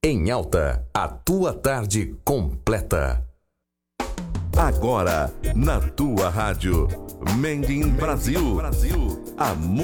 Em Alta, a tua tarde completa. Agora, na tua rádio, Made in Brasil. A